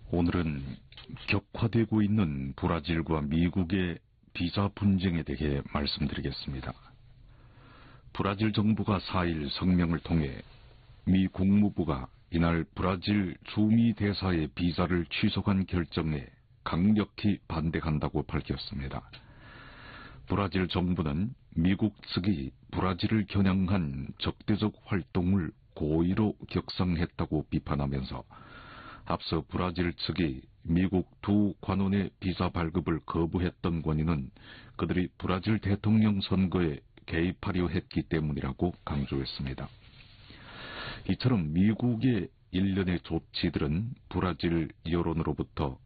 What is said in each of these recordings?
오늘은 격화되고 있는 브라질과 미국의 비자 분쟁에 대해 말씀드리겠습니다. 브라질 정부가 4일 성명을 통해 미 국무부가 이날 브라질駐미 대사의 비자를 취소한 결정에 강력히 반대한다고 밝혔습니다. 브라질 정부는 미국 측이 브라질을 겨냥한 적대적 활동을 고의로 격상했다고 비판하면서 앞서 브라질 측이 미국 두 관원의 비자 발급을 거부했던 원인은 그들이 브라질 대통령 선거에 개입하려 했기 때문이라고 강조했습니다. 이처럼 미국의 일련의 조치들은 브라질 여론으로부터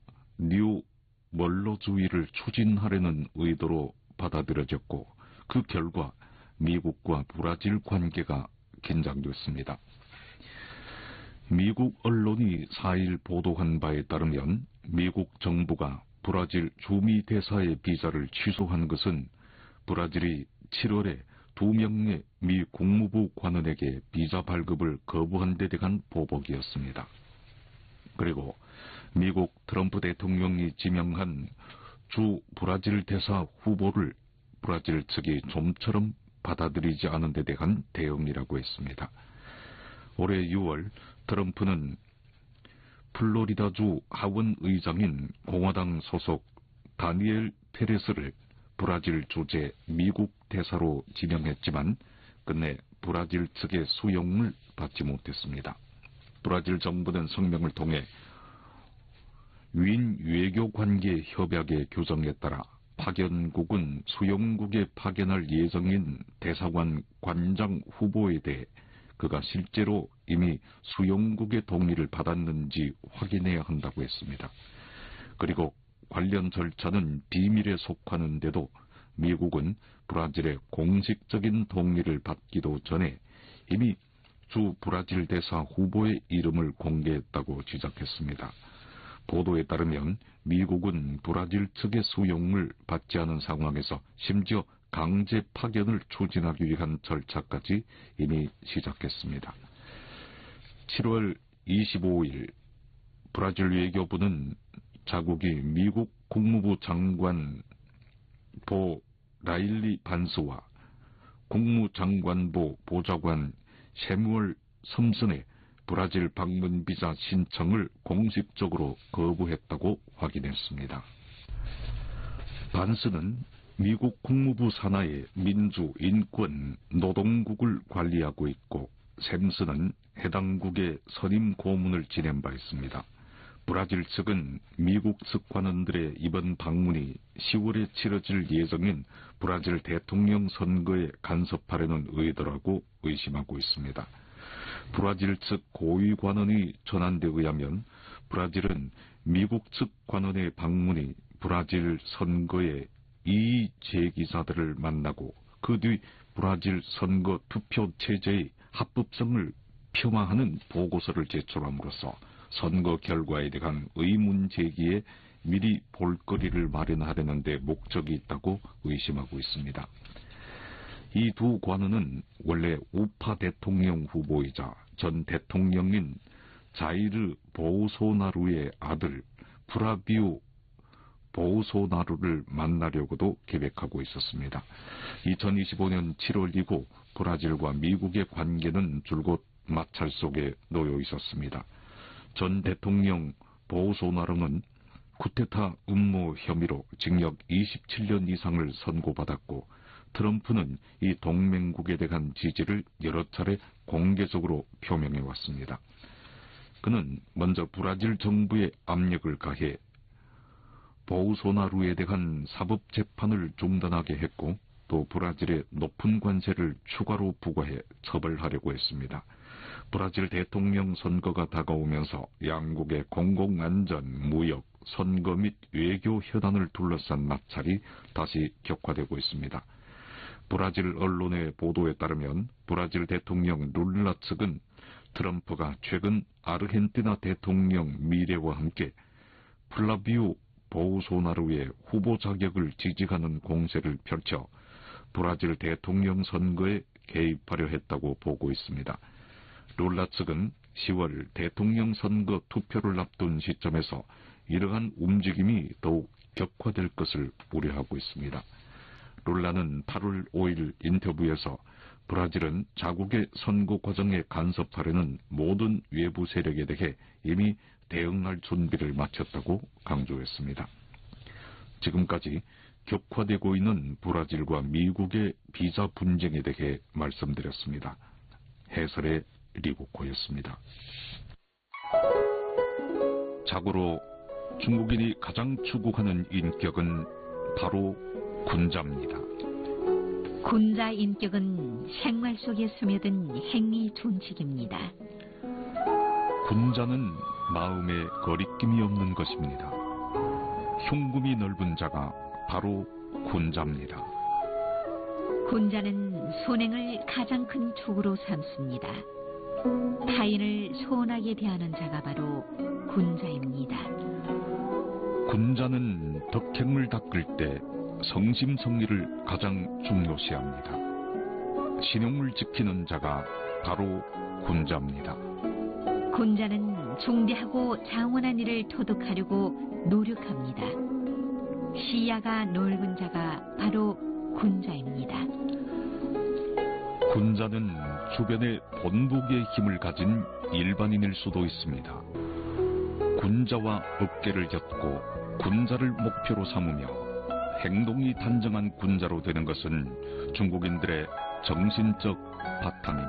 뉴멀로주의를 추진하려는 의도로 받아들여졌고, 그 결과 미국과 브라질 관계가 긴장됐습니다. 미국 언론이 4일 보도한 바에 따르면 미국 정부가 브라질駐미 대사의 비자를 취소한 것은 브라질이 7월에 2명의 미 국무부 관원에게 비자 발급을 거부한 데 대한 보복이었습니다. 그리고 미국 트럼프 대통령이 지명한 주 브라질 대사 후보를 브라질 측이 좀처럼 받아들이지 않은 데 대한 대응이라고 했습니다. 올해 6월 트럼프는 플로리다주 하원 의장인 공화당 소속 다니엘 페레스를 브라질 주재 미국 대사로 지명했지만 끝내 브라질 측의 수용을 받지 못했습니다. 브라질 정부는 성명을 통해 위인 외교관계 협약의 규정에 따라 파견국은 수용국에 파견할 예정인 대사관 관장 후보에 대해 그가 실제로 이미 수용국의 동의를 받았는지 확인해야 한다고 했습니다. 그리고 관련 절차는 비밀에 속하는데도 미국은 브라질의 공식적인 동의를 받기도 전에 이미 주 브라질 대사 후보의 이름을 공개했다고 지적했습니다. 보도에 따르면 미국은 브라질 측의 수용을 받지 않은 상황에서 심지어 강제 파견을 추진하기 위한 절차까지 이미 시작했습니다. 7월 25일 브라질 외교부는 자국이 미국 국무부 장관 보 라일리 반스와 국무장관부 보좌관 셰무얼 썸슨의 브라질 방문 비자 신청을 공식적으로 거부했다고 확인했습니다. 반스는 미국 국무부 산하의 민주, 인권, 노동국을 관리하고 있고 샘슨은 해당 국의 선임 고문을 지낸 바 있습니다. 브라질 측은 미국 측 관원들의 이번 방문이 10월에 치러질 예정인 브라질 대통령 선거에 간섭하려는 의도라고 의심하고 있습니다. 브라질 측 고위 관원이 전한 데 의하면 브라질은 미국 측 관원의 방문이 브라질 선거의 이의 제기자들을 만나고 그 뒤 브라질 선거 투표 체제의 합법성을 폄하하는 보고서를 제출함으로써 선거 결과에 대한 의문 제기에 미리 볼거리를 마련하려는 데 목적이 있다고 의심하고 있습니다. 이 두 관원은 원래 우파 대통령 후보이자 전 대통령인 자이르 보우소나루의 아들 프라비우 보우소나루를 만나려고도 계획하고 있었습니다. 2025년 7월 이후 브라질과 미국의 관계는 줄곧 마찰 속에 놓여 있었습니다. 전 대통령 보우소나루는 쿠데타 음모 혐의로 징역 27년 이상을 선고받았고 트럼프는 이 동맹국에 대한 지지를 여러 차례 공개적으로 표명해왔습니다. 그는 먼저 브라질 정부에 압력을 가해 보우소나루에 대한 사법재판을 중단하게 했고 또 브라질에 높은 관세를 추가로 부과해 처벌하려고 했습니다. 브라질 대통령 선거가 다가오면서 양국의 공공안전, 무역, 선거 및 외교 현안을 둘러싼 마찰이 다시 격화되고 있습니다. 브라질 언론의 보도에 따르면 브라질 대통령 룰라 측은 트럼프가 최근 아르헨티나 대통령 미레와 함께 플라비우 보우소나루의 후보 자격을 지지하는 공세를 펼쳐 브라질 대통령 선거에 개입하려 했다고 보고 있습니다. 룰라 측은 10월 대통령 선거 투표를 앞둔 시점에서 이러한 움직임이 더욱 격화될 것을 우려하고 있습니다. 룰라는 8월 5일 인터뷰에서 브라질은 자국의 선거 과정에 간섭하려는 모든 외부 세력에 대해 이미 대응할 준비를 마쳤다고 강조했습니다. 지금까지 격화되고 있는 브라질과 미국의 비자 분쟁에 대해 말씀드렸습니다. 해설의 리고코였습니다. 자고로 중국인이 가장 추구하는 인격은 바로 군자입니다. 군자 인격은 생활 속에 스며든 행위 존칙입니다. 군자는 마음에 거리낌이 없는 것입니다. 흉금이 넓은 자가 바로 군자입니다. 군자는 손행을 가장 큰 축으로 삼습니다. 타인을 소원하게 대하는 자가 바로 군자입니다. 군자는 덕행을 닦을 때 성심성의를 가장 중요시합니다. 신용을 지키는 자가 바로 군자입니다. 군자는 중대하고 장원한 일을 토득하려고 노력합니다. 시야가 넓은 자가 바로 군자입니다. 군자는 주변에 본보기의 힘을 가진 일반인일 수도 있습니다. 군자와 어깨를 젓고 군자를 목표로 삼으며 행동이 단정한 군자로 되는 것은 중국인들의 정신적 바탕입니다.